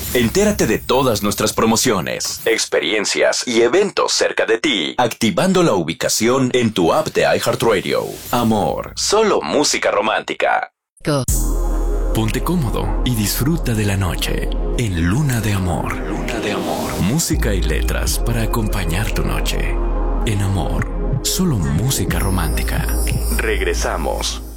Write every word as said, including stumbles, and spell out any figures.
Entérate de todas nuestras promociones, experiencias y eventos cerca de ti, activando la ubicación en tu app de iHeartRadio. Amor, solo música romántica. Go. Ponte cómodo y disfruta de la noche en Luna de Amor. Luna de Amor. Música y letras para acompañar tu noche. En Amor, solo música romántica. Regresamos.